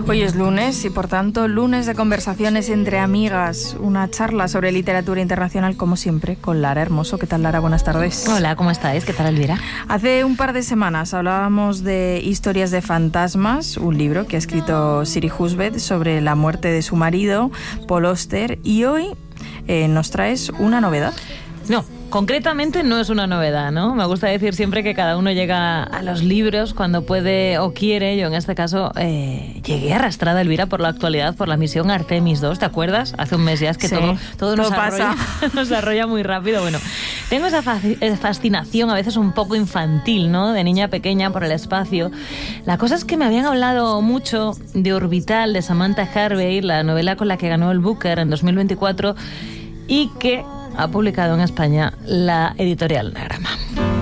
Hoy es lunes y por tanto lunes de conversaciones entre amigas, una charla sobre literatura internacional como siempre con Lara Hermoso. ¿Qué tal, Lara? Buenas tardes. Hola, ¿cómo estáis? ¿Qué tal, Elvira? Hace un par de semanas hablábamos de Historias de fantasmas, un libro que ha escrito Siri Husband sobre la muerte de su marido, Paul Auster, y hoy nos traes una novedad. No, concretamente no es una novedad, ¿no? Me gusta decir siempre que cada uno llega a los libros cuando puede o quiere. Yo en este caso llegué arrastrada, Elvira, por la actualidad, por la misión Artemis 2, ¿te acuerdas? Hace un mes ya, es que sí, todo nos pasa. Nos arrolla muy rápido. Bueno, tengo esa fascinación a veces un poco infantil, ¿no? De niña pequeña por el espacio. La cosa es que me habían hablado mucho de Orbital, de Samantha Harvey, la novela con la que ganó el Booker en 2024 y que ha publicado en España la editorial Anagrama.